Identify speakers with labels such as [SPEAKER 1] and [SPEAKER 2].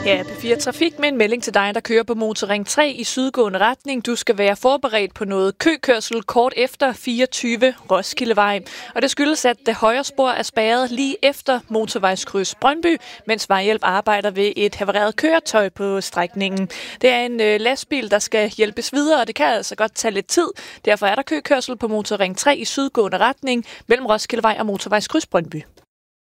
[SPEAKER 1] Ja, P4 Trafik med en melding til dig, der kører på Motorring 3 i sydgående retning. Du skal være forberedt på noget køkørsel kort efter 24 Roskildevej. Og det skyldes, at det højre spor er spærret lige efter motorvejskryds Brøndby, mens Vejhjælp arbejder ved et havareret køretøj på strækningen. Det er en lastbil, der skal hjælpes videre, og det kan altså godt tage lidt tid. Derfor er der køkørsel på Motorring 3 i sydgående retning mellem Roskildevej og motorvejskryds Brøndby.